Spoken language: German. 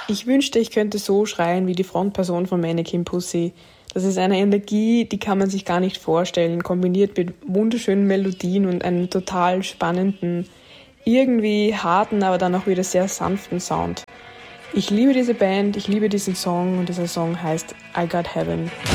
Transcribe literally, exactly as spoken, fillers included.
Ich wünschte, ich könnte so schreien wie die Frontperson von Mannequin Pussy. Das ist eine Energie, die kann man sich gar nicht vorstellen, kombiniert mit wunderschönen Melodien und einem total spannenden, irgendwie harten, aber dann auch wieder sehr sanften Sound. Ich liebe diese Band, ich liebe diesen Song und dieser Song heißt I Got Heaven.